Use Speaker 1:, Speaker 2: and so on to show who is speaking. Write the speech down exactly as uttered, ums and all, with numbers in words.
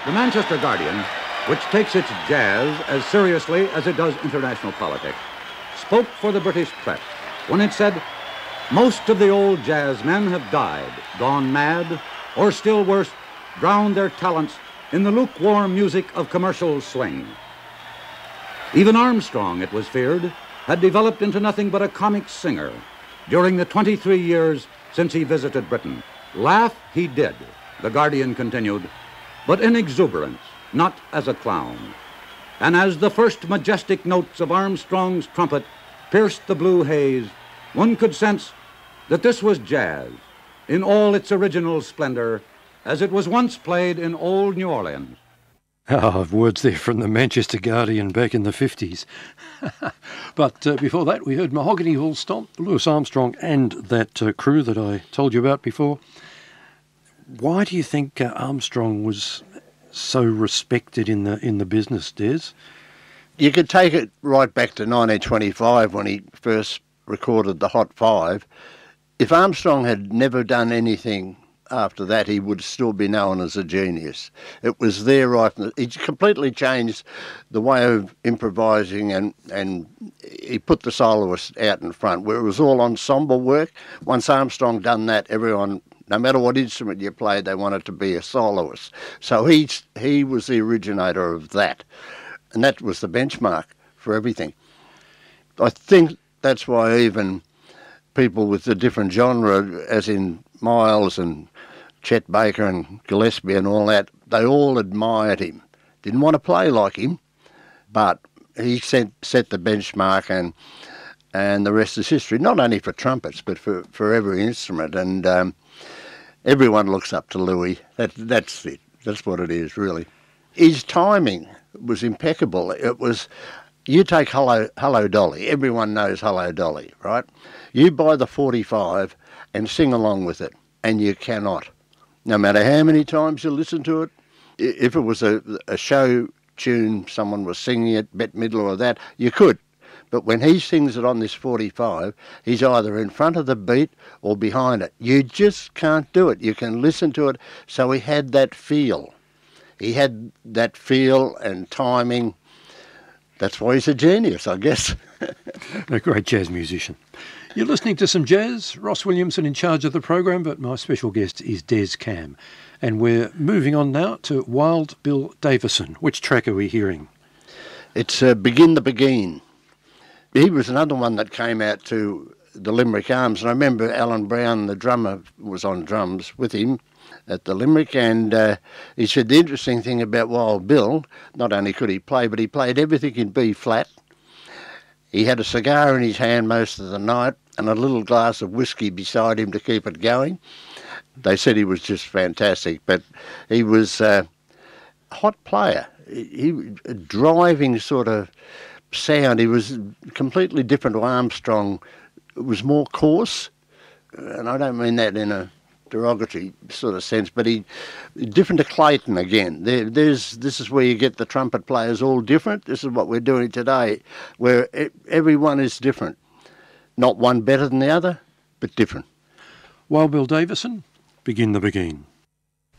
Speaker 1: The Manchester Guardian, which takes its jazz as seriously as it does international politics, spoke for the British press when it said, "Most of the old jazz men have died, gone mad, or still worse, drowned their talents in the lukewarm music of commercial swing." Even Armstrong, it was feared, had developed into nothing but a comic singer during the twenty-three years since he visited Britain. Laugh he did, the Guardian continued, but in exuberance, not as a clown. And as the first majestic notes of Armstrong's trumpet pierced the blue haze, one could sense that this was jazz in all its original splendor as it was once played in old New Orleans.
Speaker 2: Oh, words there from the Manchester Guardian back in the fifties. But uh, before that, we heard Mahogany Hall Stomp, Louis Armstrong and that uh, crew that I told you about before. Why do you think uh, Armstrong was so respected in the in the business, Des?
Speaker 3: You could take it right back to nineteen twenty-five when he first recorded the Hot Five. If Armstrong had never done anything after that, he would still be known as a genius. It was there right from the, he completely changed the way of improvising, and, and he put the soloist out in front, where it was all ensemble work. Once Armstrong done that, everyone, no matter what instrument you played, they wanted to be a soloist. So he, he was the originator of that, and that was the benchmark for everything. I think that's why even people with a different genre, as in Miles and Chet Baker and Gillespie and all that, they all admired him. Didn't want to play like him, but he set, set the benchmark, and and the rest is history, not only for trumpets, but for, for every instrument. And um, everyone looks up to Louis. That, that's it. That's what it is, really. His timing was impeccable. It was, you take Hello, Hello Dolly. Everyone knows Hello Dolly, right? You buy the forty-five and sing along with it, and you cannot. No matter how many times you listen to it, if it was a, a show tune, someone was singing it, Bette Midler or that, you could. But when he sings it on this forty-five, he's either in front of the beat or behind it. You just can't do it. You can listen to it. So he had that feel. He had that feel and timing. That's why he's a genius, I guess.
Speaker 2: A great jazz musician. You're listening to some jazz. Ross Williamson in charge of the program, but my special guest is Des Cam. And we're moving on now to Wild Bill Davison. Which track are we hearing?
Speaker 3: It's uh, Begin the Beguine. He was another one that came out to the Limerick Arms, and I remember Alan Brown, the drummer, was on drums with him at the Limerick, and uh, he said the interesting thing about Wild Bill, not only could he play, but he played everything in B flat. He had a cigar in his hand most of the night and a little glass of whiskey beside him to keep it going. They said he was just fantastic, but he was uh, a hot player. He, a driving sort of sound. He was completely different to Armstrong. It was more coarse, and I don't mean that in a derogatory sort of sense, but he different to Clayton again. There, there's this is where you get the trumpet players all different. This is what we're doing today, where everyone is different. Not one better than the other, but different.
Speaker 2: Wild Bill Davison, Begin the Beguine.